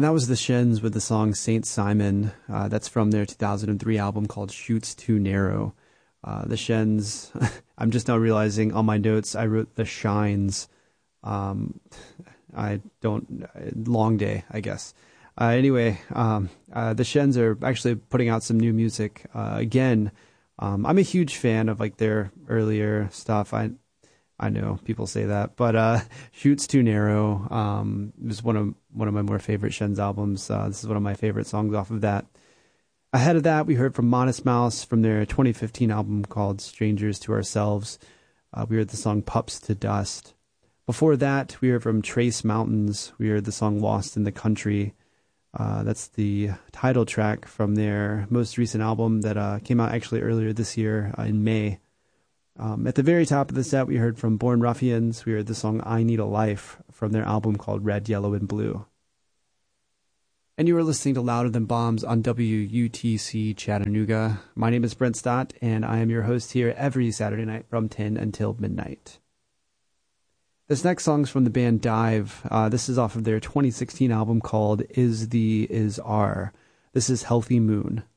And that was the Shins with the song Saint Simon. That's from their 2003 album called Shoots Too Narrow. The Shins, I'm just now realizing on my notes, I wrote the Shines. Long day, I guess. Anyway, the Shins are actually putting out some new music again. I'm a huge fan of like their earlier stuff. I know people say that, but Shoots Too Narrow was one of my more favorite Shins albums. This is one of my favorite songs off of that. Ahead of that, we heard from Modest Mouse from their 2015 album called Strangers to Ourselves. We heard the song Pups to Dust. Before that, we heard from Trace Mountains. We heard the song Lost in the Country. That's the title track from their most recent album that came out actually earlier this year in May. At the very top of the set, we heard from Born Ruffians. We heard the song I Need a Life from their album called Red, Yellow, and Blue. And you are listening to Louder Than Bombs on WUTC Chattanooga. My name is Brent Stott, and I am your host here every Saturday night from 10 until midnight. This next song is from the band Dive. This is off of their 2016 album called Is the Is Are. This is Healthy Moon.